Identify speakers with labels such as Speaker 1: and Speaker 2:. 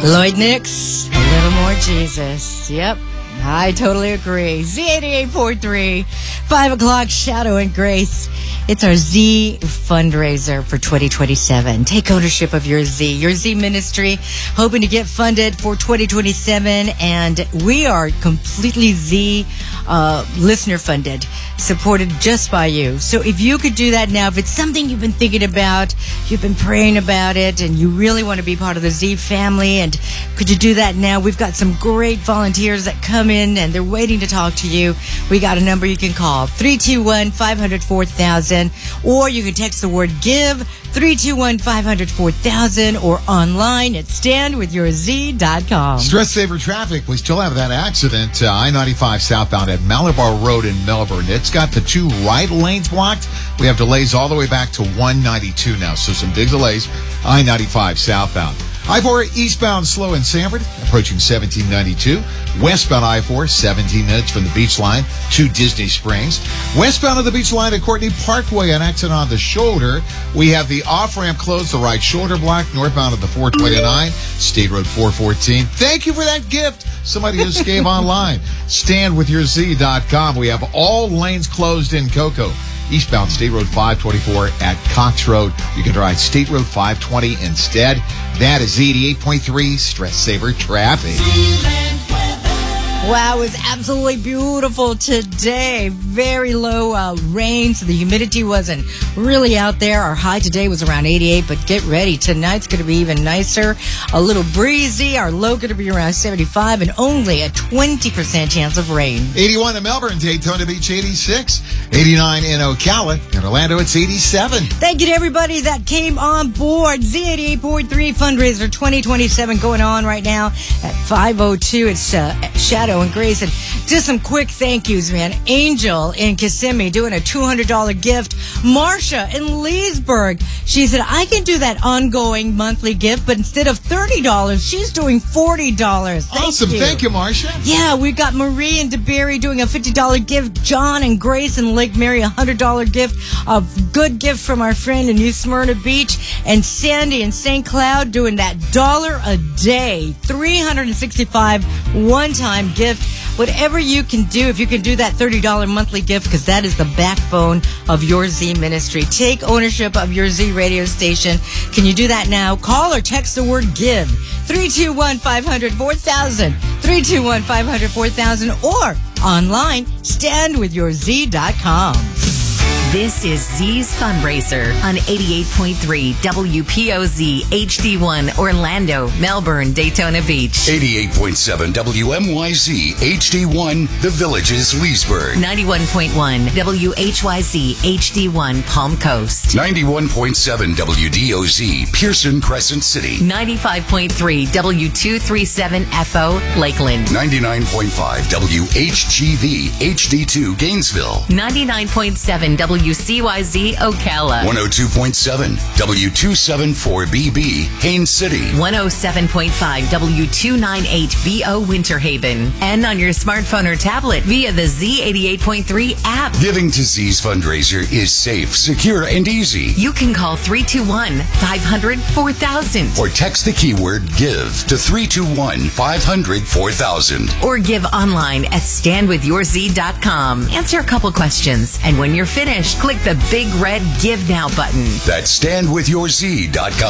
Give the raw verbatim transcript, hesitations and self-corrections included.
Speaker 1: Lloyd Nix, a little more Jesus. Yep, I totally agree. Z eighty-eight point three, five o'clock, Shadow and Grace. It's our Z fundraiser for twenty twenty-seven. Take ownership of your Z. Your Z ministry, hoping to get funded for twenty twenty-seven. And we are completely Z uh, listener funded, supported just by you. So if you could do that now, if it's something you've been thinking about, you've been praying about it, and you really want to be part of the Z family, and could you do that now? We've got some great volunteers that come in, and they're waiting to talk to you. We got a number you can call, three two one, five zero zero, four thousand, or you can text the word GIVE, three two one, five zero zero, four thousand, or online at stand with your z dot com.
Speaker 2: Stress Saver Traffic. We still have that accident, uh, I ninety-five southbound at Malabar Road in Melbourne. It's got the two right lanes blocked. We have delays all the way back to one ninety-two now, so some big delays. I ninety-five southbound. I four eastbound slow in Sanford, approaching seventeen ninety-two. Westbound I four, seventeen minutes from the beach line to Disney Springs. Westbound of the beach line at Courtney Parkway, an accident on the shoulder. We have the off-ramp closed, the right shoulder block, northbound of the four twenty-nine, State Road four fourteen. Thank you for that gift. Somebody just gave online. stand with your z dot com. We have all lanes closed in Cocoa. Eastbound State Road five twenty-four at Cox Road. You can ride State Road five twenty instead. That is eighty-eight point three Stress Saver Traffic.
Speaker 1: Wow, it was absolutely beautiful today. Very low uh, rain, so the humidity wasn't really out there. Our high today was around eighty-eight, but get ready. Tonight's going to be even nicer. A little breezy. Our low going to be around seventy-five, and only a twenty percent chance of rain.
Speaker 2: eighty-one in Melbourne, Daytona Beach eighty-six. eighty-nine in Ocala. In Orlando, it's eighty-seven.
Speaker 1: Thank you to everybody that came on board. Z eighty-eight point three fundraiser twenty twenty-seven going on right now at five oh two. It's uh, Shadow and Grace. And just some quick thank yous, man. Angel in Kissimmee doing a two hundred dollars gift. Marsha in Leesburg, she said, I can do that ongoing monthly gift, but instead of thirty dollars, she's doing forty dollars. Thank
Speaker 2: awesome.
Speaker 1: You.
Speaker 2: Thank you, Marsha.
Speaker 1: Yeah, we got Marie in DeBerry doing a fifty dollars gift. John and Grace in Lake Mary, a one hundred dollars gift. A good gift from our friend in New Smyrna Beach. And Sandy in Saint Cloud doing that dollar a day, three hundred sixty-five one-time gift. Whatever you can do, if you can do that thirty dollars monthly gift, because that is the backbone of your Z ministry. Take ownership of your Z radio station. Can you do that now? Call or text the word GIVE. three two one, five zero zero, four thousand. three two one, five zero zero, four thousand. Or online, stand with your z dot com.
Speaker 3: This is Z's Fundraiser on eighty-eight point three W P O Z H D one Orlando, Melbourne, Daytona Beach.
Speaker 4: eighty-eight point seven W M Y Z H D one The Villages, Leesburg.
Speaker 3: ninety-one point one W H Y Z H D one Palm Coast.
Speaker 4: ninety-one point seven W D O Z Pearson Crescent City.
Speaker 3: ninety-five point three W two thirty-seven F O Lakeland.
Speaker 4: ninety-nine point five W H G V H D two Gainesville.
Speaker 3: ninety-nine point seven W C Y Z Ocala.
Speaker 4: one oh two point seven W two seventy-four B B Haines City.
Speaker 3: one oh seven point five W two ninety-eight B O Winter Haven. And on your smartphone or tablet via the Z eighty-eight point three app.
Speaker 4: Giving to Z's fundraiser is safe, secure, and easy.
Speaker 3: You can call three two one, five hundred, four thousand.
Speaker 4: Or text the keyword GIVE to three two one, five hundred, four thousand.
Speaker 3: Or give online at stand with your z dot com. Answer a couple questions, and when you're finished, click the big red Give Now button.
Speaker 4: That's stand with your z dot com.